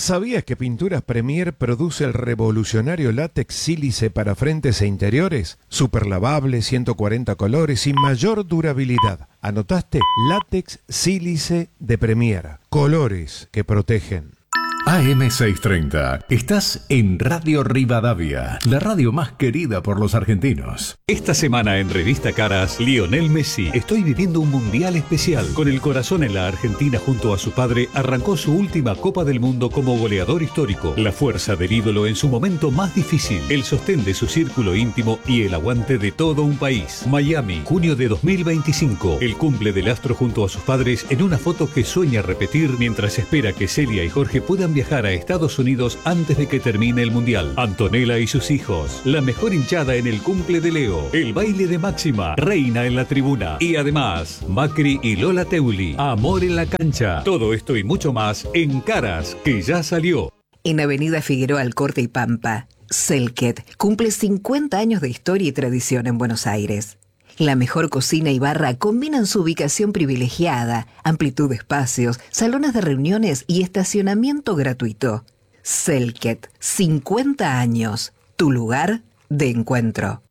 ¿Sabías que Pinturas Premier produce el revolucionario látex sílice para frentes e interiores? Super lavable, 140 colores y mayor durabilidad. ¿Anotaste? Látex sílice de Premier. Colores que protegen. AM630. Estás en Radio Rivadavia, la radio más querida por los argentinos. Esta semana en Revista Caras, Lionel Messi. Estoy viviendo un mundial especial. Con el corazón en la Argentina junto a su padre, arrancó su última Copa del Mundo como goleador histórico. La fuerza del ídolo en su momento más difícil, el sostén de su círculo íntimo y el aguante de todo un país. Miami, junio de 2025. El cumple del astro junto a sus padres en una foto que sueña repetir mientras espera que Celia y Jorge puedan viajar a Estados Unidos antes de que termine el mundial. Antonella y sus hijos, la mejor hinchada en el cumple de Leo, el baile de Máxima, reina en la tribuna y además Macri y Lola Teuli, amor en la cancha. Todo esto y mucho más en Caras, que ya salió. En Avenida Figueroa Alcorte y Pampa, Selket cumple 50 años de historia y tradición en Buenos Aires. La mejor cocina y barra combinan su ubicación privilegiada, amplitud de espacios, salones de reuniones y estacionamiento gratuito. Selket, 50 años, tu lugar de encuentro.